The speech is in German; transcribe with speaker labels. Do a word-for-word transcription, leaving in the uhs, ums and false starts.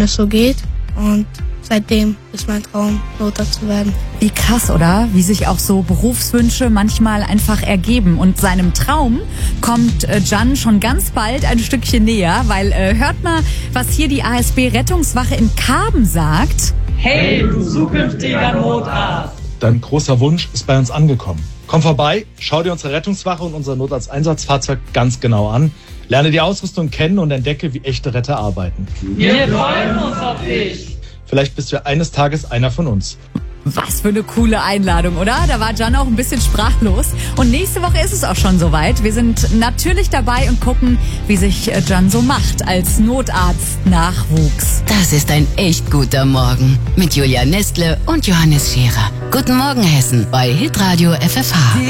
Speaker 1: wenn es so geht. Und seitdem ist mein Traum, Notarzt zu werden.
Speaker 2: Wie krass, oder? Wie sich auch so Berufswünsche manchmal einfach ergeben. Und seinem Traum kommt äh, Can schon ganz bald ein Stückchen näher, weil äh, hört mal, was hier die A S B-Rettungswache in Karben sagt.
Speaker 3: Hey, du zukünftiger Notarzt!
Speaker 4: Dein großer Wunsch ist bei uns angekommen. Komm vorbei, schau dir unsere Rettungswache und unser Notarzteinsatzfahrzeug ganz genau an. Lerne die Ausrüstung kennen und entdecke, wie echte Retter arbeiten.
Speaker 3: Wir freuen uns auf dich!
Speaker 4: Vielleicht bist du eines Tages einer von uns.
Speaker 2: Was für eine coole Einladung, oder? Da war Can auch ein bisschen sprachlos. Und nächste Woche ist es auch schon soweit. Wir sind natürlich dabei und gucken, wie sich Can so macht als Notarzt-Nachwuchs.
Speaker 5: Das ist ein echt guter Morgen mit Julia Nestle und Johannes Scherer. Guten Morgen, Hessen, bei Hitradio F F H.